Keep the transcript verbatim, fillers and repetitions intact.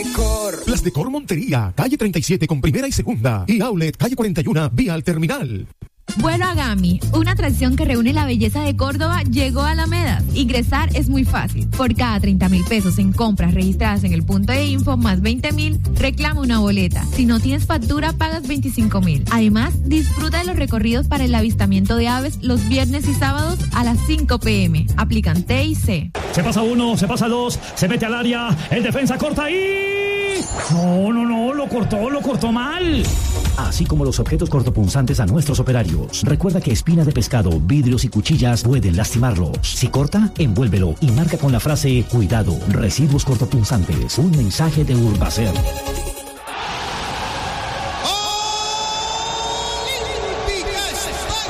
Las Decor Montería, calle treinta y siete con primera y segunda. Y Outlet, calle cuarenta y uno, vía al terminal. Vuelo a Gami, una atracción que reúne la belleza de Córdoba, llegó a Alameda. Ingresar es muy fácil. Por cada treinta mil pesos en compras registradas en el punto de info más veinte mil, reclama una boleta. Si no tienes factura, pagas veinticinco mil. Además, disfruta de los recorridos para el avistamiento de aves los viernes y sábados a las cinco pe eme. Aplican T y C. Se pasa uno, se pasa dos, se mete al área, el defensa corta y... No, no, no, lo cortó, lo cortó mal. Así como los objetos cortopunzantes a nuestros operarios. Recuerda que espina de pescado, vidrios y cuchillas pueden lastimarlos. Si corta, envuélvelo y marca con la frase: cuidado, residuos cortopunzantes. Un mensaje de Urbacer.